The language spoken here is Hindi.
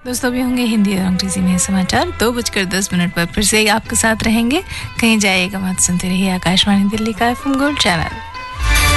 दोस्तों भी होंगे हिंदी और अंग्रेजी में समाचार 2:10 पर फिर से आपके साथ रहेंगे। कहीं जाइएगा मत, सुनते रहिए आकाशवाणी दिल्ली का FM गोल्ड चैनल।